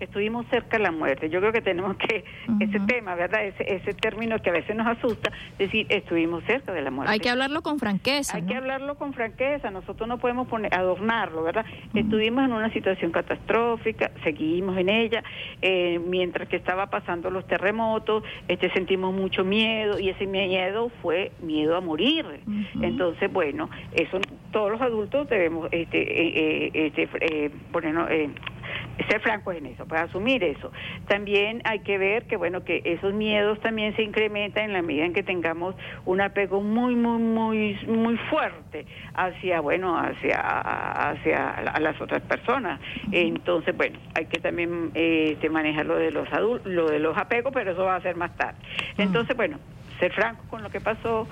estuvimos cerca de la muerte. Yo creo que tenemos que, ese tema, ¿verdad? Ese término que a veces nos asusta, decir, estuvimos cerca de la muerte. Hay que hablarlo con franqueza, Hay ¿no? que hablarlo con franqueza, nosotros no podemos adornarlo, ¿verdad? Estuvimos en una situación catastrófica, seguimos en ella, mientras que estaba pasando los terremotos, sentimos mucho miedo, y ese miedo fue miedo a morir. Entonces, bueno, eso todos los adultos debemos ponernos, ser francos en eso, para asumir eso. También hay que ver que, bueno, que esos miedos también se incrementan en la medida en que tengamos un apego muy fuerte hacia, bueno, hacia las otras personas. Entonces, bueno, hay que también manejar lo de los adultos, lo de los apegos, pero eso va a ser más tarde. Entonces, bueno, ser franco con lo que pasó,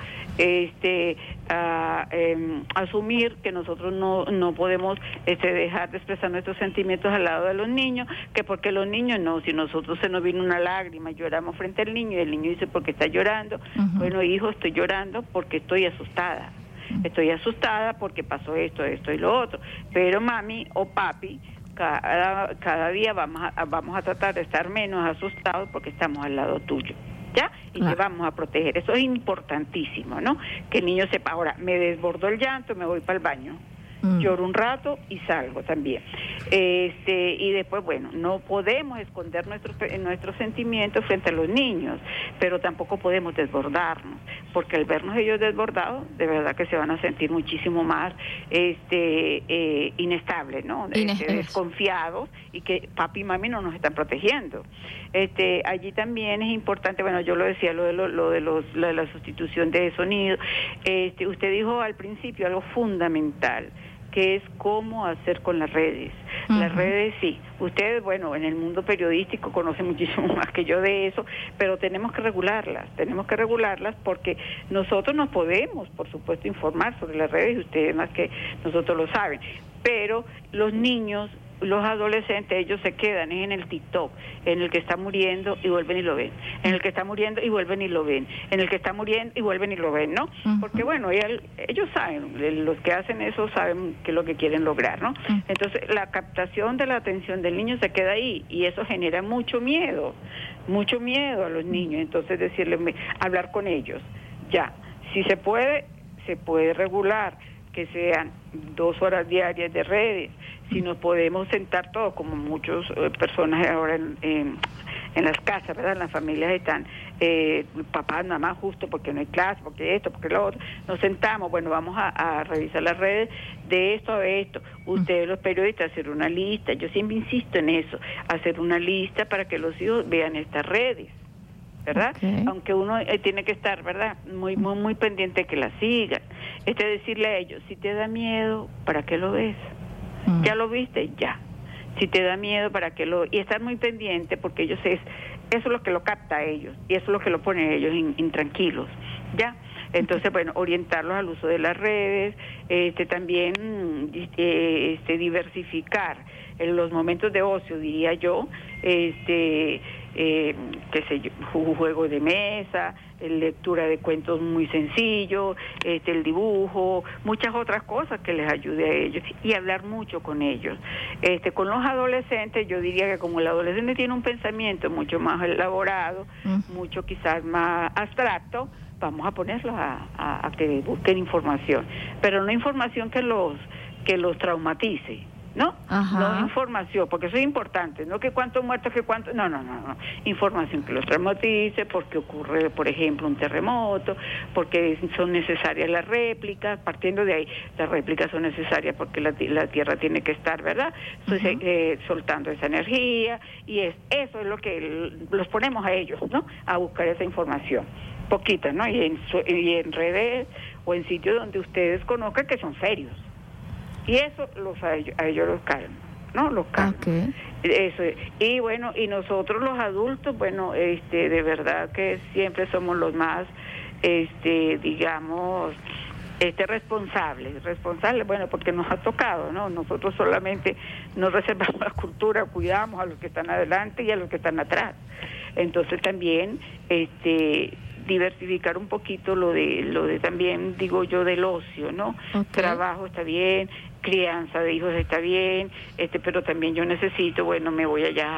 asumir que nosotros no podemos dejar de expresar nuestros sentimientos al lado de los niños, que porque los niños no, si nosotros se nos vino una lágrima, lloramos frente al niño, y el niño dice, ¿por qué está llorando? Bueno, hijo, estoy llorando porque estoy asustada. Estoy asustada porque pasó esto y lo otro. Pero mami o papi, cada día vamos a tratar de estar menos asustados porque estamos al lado tuyo. ¿Ya? Y que vamos a proteger. Eso es importantísimo, ¿no? Que el niño sepa, ahora, me desbordó el llanto, me voy para el baño. Lloro un rato y salgo también. Y después, bueno, no podemos esconder nuestros sentimientos frente a los niños, pero tampoco podemos desbordarnos, porque al vernos ellos desbordados, de verdad que se van a sentir muchísimo más inestables, ¿no? Desconfiados, y que papi y mami no nos están protegiendo. Allí también es importante, bueno, yo lo decía, lo de la sustitución de sonido. Usted dijo al principio algo fundamental, que es cómo hacer con las redes. Las redes, sí. Ustedes, bueno, en el mundo periodístico conocen muchísimo más que yo de eso, pero tenemos que regularlas porque nosotros nos podemos, por supuesto, informar sobre las redes, y ustedes más que nosotros lo saben, pero los niños, los adolescentes, ellos se quedan en el TikTok, en el que está muriendo y vuelven y lo ven, en el que está muriendo y vuelven y lo ven, en el que está muriendo y vuelven y lo ven, ¿no? Porque bueno, ellos saben, los que hacen eso saben qué es lo que quieren lograr, ¿no? Entonces la captación de la atención del niño se queda ahí, y eso genera mucho miedo a los niños. Entonces hablar con ellos, ya, si se puede regular que sean 2 horas diarias de redes. Si nos podemos sentar todos, como muchas personas ahora en las casas, ¿verdad? En las familias están papás, mamás, justo porque no hay clase, porque esto, porque lo otro, nos sentamos, bueno, vamos a revisar las redes de esto a esto. Ustedes, los periodistas, hacer una lista. Yo siempre insisto en eso, hacer una lista para que los hijos vean estas redes, ¿verdad? Aunque uno tiene que estar, ¿verdad?, muy pendiente que la sigan. Decirle a ellos, si te da miedo, ¿para qué lo ves? ¿Ya lo viste? Ya. Si te da miedo, ¿para qué lo...? Y estar muy pendiente, porque ellos eso es lo que lo capta a ellos, y eso es lo que lo pone a ellos intranquilos, ¿ya? Entonces, bueno, orientarlos al uso de las redes, también diversificar en los momentos de ocio, diría yo, qué sé yo, juego de mesa, lectura de cuentos muy sencillos, el dibujo, muchas otras cosas que les ayude a ellos, y hablar mucho con ellos. Con los adolescentes, yo diría que como el adolescente tiene un pensamiento mucho más elaborado, mucho quizás más abstracto, vamos a ponerlos a que busquen información, pero no información que los traumatice, ¿no? No información, porque eso es importante, no que cuántos muertos, que cuántos, no, información que los traumatice, porque ocurre, por ejemplo, un terremoto, porque son necesarias las réplicas, partiendo de ahí, las réplicas son necesarias porque la Tierra tiene que estar, ¿verdad?, soltando esa energía, y eso es lo que los ponemos a ellos, ¿no?, a buscar esa información, poquita, ¿no?, y en redes o en sitios donde ustedes conozcan que son serios. Y eso a ellos los calma, ¿no? Los calma. Eso. Y bueno, y nosotros los adultos, bueno, de verdad que siempre somos los más, digamos, responsables, bueno, porque nos ha tocado, ¿no? Nosotros solamente nos reservamos la cultura, cuidamos a los que están adelante y a los que están atrás. Entonces también, diversificar un poquito lo de también, digo yo, del ocio, ¿no? Trabajo está bien, crianza de hijos está bien, pero también yo necesito, bueno, me voy allá